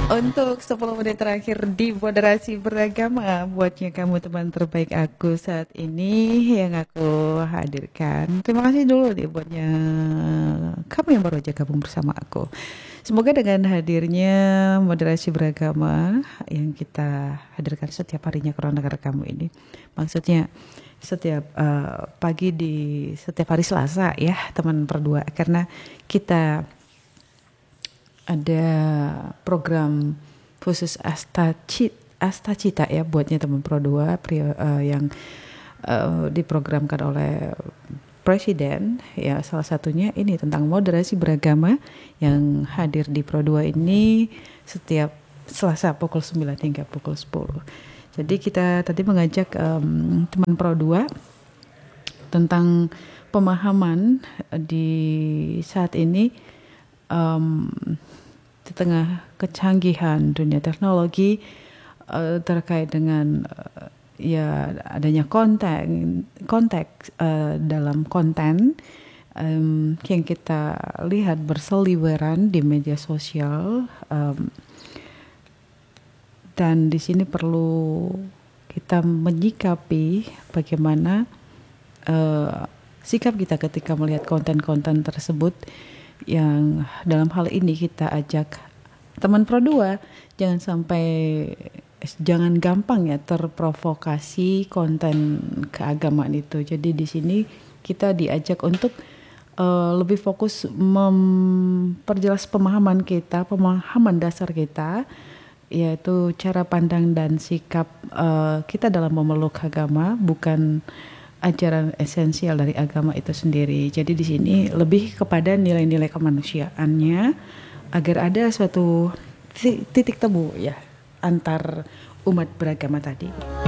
Untuk 10 menit terakhir di moderasi beragama buatnya kamu teman terbaik aku saat ini yang aku hadirkan. Terima kasih dulu nih buatnya kamu yang baru aja gabung bersama aku. Semoga dengan hadirnya moderasi beragama yang kita hadirkan setiap harinya ke negara kamu ini. Maksudnya setiap pagi di setiap hari Selasa ya teman berdua, karena kita ada program khusus Astacita ya buatnya teman Pro 2 yang diprogramkan oleh Presiden ya, salah satunya ini tentang moderasi beragama yang hadir di Pro 2 ini setiap Selasa pukul 9 hingga pukul 10. Jadi kita tadi mengajak teman Pro 2 tentang pemahaman di saat ini di tengah kecanggihan dunia teknologi terkait dengan ya adanya konteks dalam konten yang kita lihat berseliweran di media sosial, dan di sini perlu kita menyikapi bagaimana sikap kita ketika melihat konten-konten tersebut. Yang dalam hal ini kita ajak teman Pro 2 jangan gampang ya terprovokasi konten keagamaan itu. Jadi di sini kita diajak untuk lebih fokus memperjelas pemahaman dasar kita, yaitu cara pandang dan sikap kita dalam memeluk agama, bukan ajaran esensial dari agama itu sendiri. Jadi di sini lebih kepada nilai-nilai kemanusiaannya agar ada suatu titik temu ya antar umat beragama tadi.